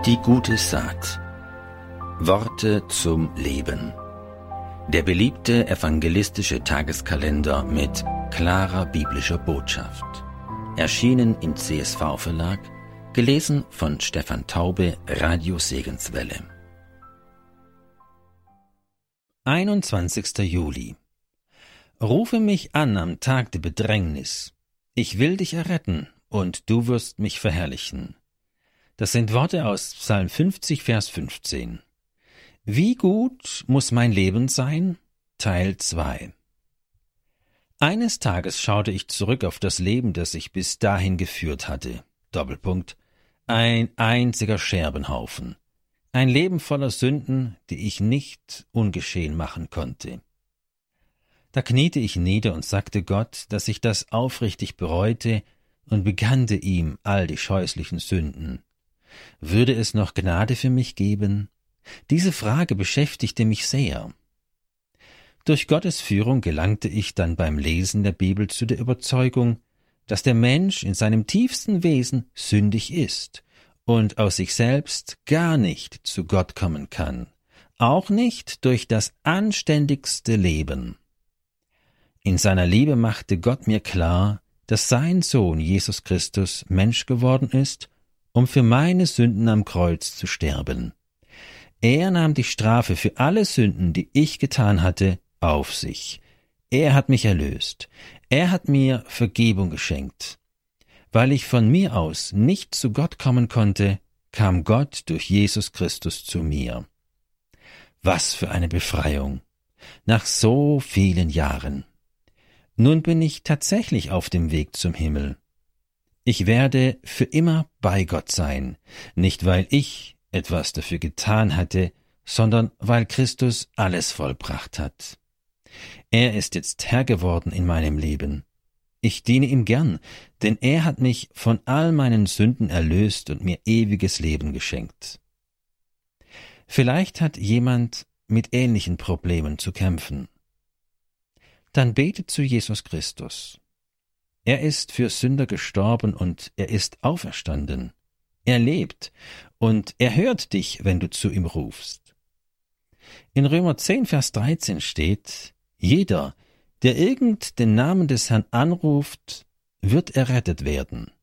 Die gute Saat. Worte zum Leben. Der beliebte evangelistische Tageskalender mit klarer biblischer Botschaft. Erschienen im CSV-Verlag, gelesen von Stefan Taube, Radio Segenswelle. 21. Juli. Rufe mich an am Tag der Bedrängnis. Ich will dich erretten, und du wirst mich verherrlichen. Das sind Worte aus Psalm 50, Vers 15. Wie gut muss mein Leben sein? Teil 2. Eines Tages schaute ich zurück auf das Leben, das ich bis dahin geführt hatte. Doppelpunkt. Ein einziger Scherbenhaufen. Ein Leben voller Sünden, die ich nicht ungeschehen machen konnte. Da kniete ich nieder und sagte Gott, dass ich das aufrichtig bereute, und bekannte ihm all die scheußlichen Sünden. Würde es noch Gnade für mich geben? Diese Frage beschäftigte mich sehr. Durch Gottes Führung gelangte ich dann beim Lesen der Bibel zu der Überzeugung, dass der Mensch in seinem tiefsten Wesen sündig ist und aus sich selbst gar nicht zu Gott kommen kann, auch nicht durch das anständigste Leben. In seiner Liebe machte Gott mir klar, dass sein Sohn Jesus Christus Mensch geworden ist, um für meine Sünden am Kreuz zu sterben. Er nahm die Strafe für alle Sünden, die ich getan hatte, auf sich. Er hat mich erlöst. Er hat mir Vergebung geschenkt. Weil ich von mir aus nicht zu Gott kommen konnte, kam Gott durch Jesus Christus zu mir. Was für eine Befreiung! Nach so vielen Jahren. Nun bin ich tatsächlich auf dem Weg zum Himmel. Ich werde für immer bei Gott sein, nicht weil ich etwas dafür getan hatte, sondern weil Christus alles vollbracht hat. Er ist jetzt Herr geworden in meinem Leben. Ich diene ihm gern, denn er hat mich von all meinen Sünden erlöst und mir ewiges Leben geschenkt. Vielleicht hat jemand mit ähnlichen Problemen zu kämpfen. Dann bete zu Jesus Christus. Er ist für Sünder gestorben und er ist auferstanden. Er lebt und er hört dich, wenn du zu ihm rufst. In Römer 10, Vers 13 steht, jeder, der irgend den Namen des Herrn anruft, wird errettet werden.